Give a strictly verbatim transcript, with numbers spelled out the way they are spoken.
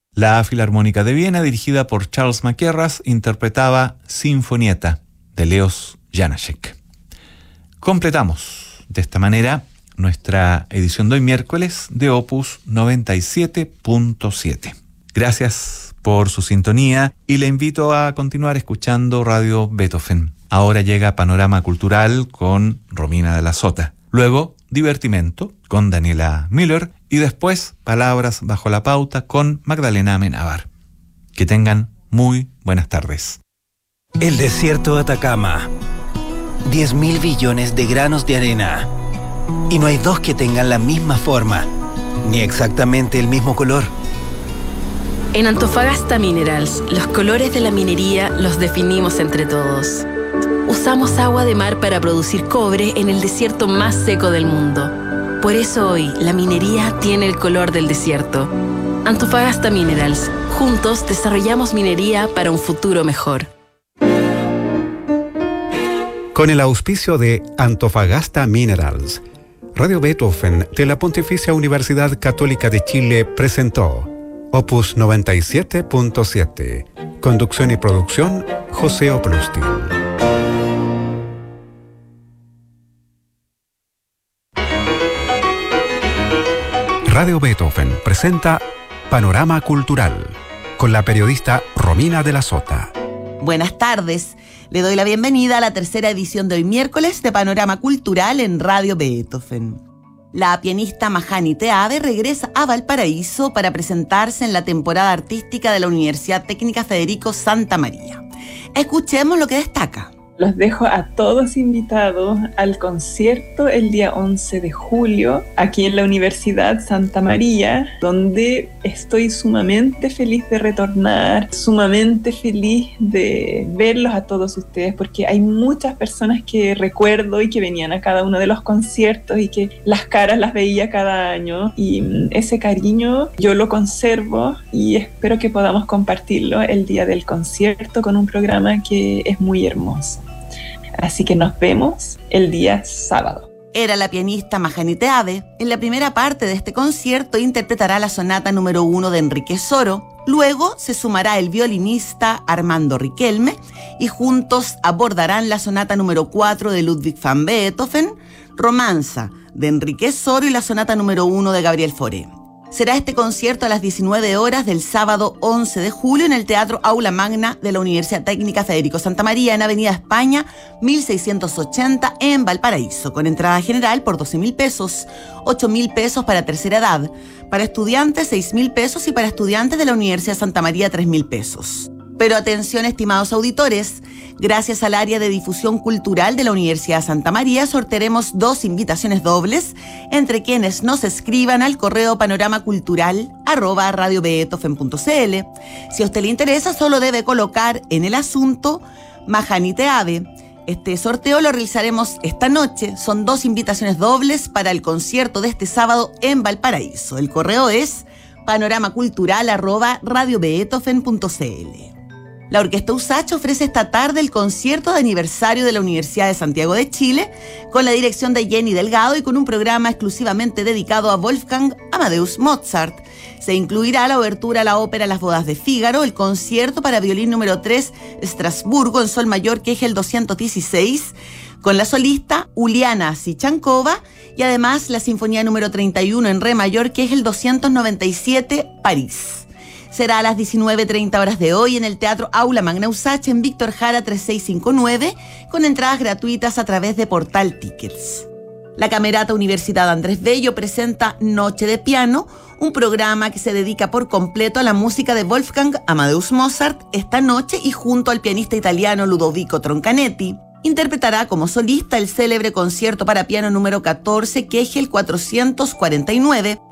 La Filarmónica de Viena, dirigida por Charles Mackerras, interpretaba Sinfonietta de Leos Janáček. Completamos de esta manera nuestra edición de hoy miércoles de Opus noventa y siete punto siete. Gracias por su sintonía y le invito a continuar escuchando Radio Beethoven. Ahora llega Panorama Cultural con Romina de la Sota. Luego, Divertimento con Daniela Müller y después Palabras bajo la pauta con Magdalena Amenábar. Que tengan muy buenas tardes. El desierto de Atacama. diez mil billones de granos de arena. Y no hay dos que tengan la misma forma, ni exactamente el mismo color. En Antofagasta Minerals, los colores de la minería los definimos entre todos. Usamos agua de mar para producir cobre en el desierto más seco del mundo. Por eso hoy, la minería tiene el color del desierto. Antofagasta Minerals. Juntos desarrollamos minería para un futuro mejor. Con el auspicio de Antofagasta Minerals, Radio Beethoven de la Pontificia Universidad Católica de Chile presentó Opus noventa y siete punto siete. Conducción y producción, José Oplustin. Radio Beethoven presenta Panorama Cultural con la periodista Romina de la Sota. Buenas tardes. Le doy la bienvenida a la tercera edición de hoy miércoles de Panorama Cultural en Radio Beethoven. La pianista Mahani Teave regresa a Valparaíso para presentarse en la temporada artística de la Universidad Técnica Federico Santa María. Escuchemos lo que destaca. Los dejo a todos invitados al concierto el día once de julio aquí en la Universidad Santa María, donde estoy sumamente feliz de retornar, sumamente feliz de verlos a todos ustedes, porque hay muchas personas que recuerdo y que venían a cada uno de los conciertos y que las caras las veía cada año, y ese cariño yo lo conservo y espero que podamos compartirlo el día del concierto con un programa que es muy hermoso. Así que nos vemos el día sábado. Era la pianista Mahani Teave. En la primera parte de este concierto interpretará la sonata número uno de Enrique Soro. Luego se sumará el violinista Armando Riquelme y juntos abordarán la sonata número cuatro de Ludwig van Beethoven, Romanza de Enrique Soro y la sonata número uno de Gabriel Fauré. Será este concierto a las diecinueve horas del sábado once de julio en el Teatro Aula Magna de la Universidad Técnica Federico Santa María en Avenida España mil seiscientos ochenta en Valparaíso, con entrada general por doce mil pesos, ocho mil pesos para tercera edad, para estudiantes seis mil pesos y para estudiantes de la Universidad Santa María tres mil pesos. Pero atención, estimados auditores, gracias al área de difusión cultural de la Universidad Santa María sortearemos dos invitaciones dobles entre quienes nos escriban al correo panoramacultural arroba radiobeethoven punto cl. Si a usted le interesa, solo debe colocar en el asunto Mahani Teave. Este sorteo lo realizaremos esta noche. Son dos invitaciones dobles para el concierto de este sábado en Valparaíso. El correo es panoramacultural arroba radiobeethoven punto cl. La Orquesta Usach ofrece esta tarde el concierto de aniversario de la Universidad de Santiago de Chile con la dirección de Jenny Delgado y con un programa exclusivamente dedicado a Wolfgang Amadeus Mozart. Se incluirá la obertura a la ópera Las Bodas de Fígaro, el concierto para violín número tres Estrasburgo en sol mayor Kegel doscientos dieciséis, con la solista Uliana Sichankova y además la sinfonía número treinta y uno en re mayor Kegel doscientos noventa y siete París. Será a las diecinueve treinta horas de hoy en el Teatro Aula Magna Usach en Víctor Jara treinta y seis cincuenta y nueve, con entradas gratuitas a través de Portal Tickets. La Camerata Universidad Andrés Bello presenta Noche de Piano, un programa que se dedica por completo a la música de Wolfgang Amadeus Mozart esta noche y junto al pianista italiano Ludovico Troncanetti. Interpretará como solista el célebre concierto para piano número catorce Kegel cuatrocientos cuarenta y nueve,